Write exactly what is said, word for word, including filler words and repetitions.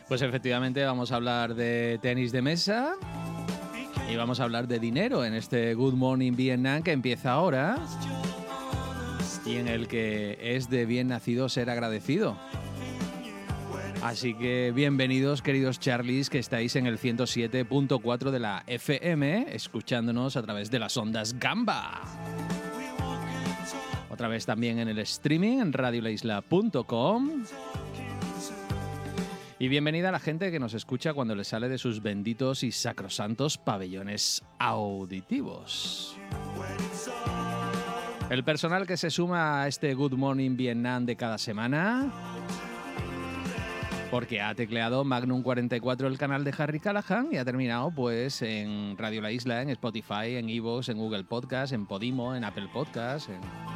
Pues efectivamente vamos a hablar de tenis de mesa y vamos a hablar de dinero en este Good Morning Vietnam que empieza ahora y en el que es de bien nacido ser agradecido. Así que bienvenidos, queridos Charlies, que estáis en el ciento siete punto cuatro de la F M, escuchándonos a través de las ondas Gamba. Otra vez también en el streaming en radio la isla punto com. Y bienvenida a la gente que nos escucha cuando le sale de sus benditos y sacrosantos pabellones auditivos. El personal que se suma a este Good Morning Vietnam de cada semana, porque ha tecleado Magnum cuarenta y cuatro el canal de Harry Callahan y ha terminado pues en Radio La Isla, en Spotify, en iVoox, en Google Podcast, en Podimo, en Apple Podcast, en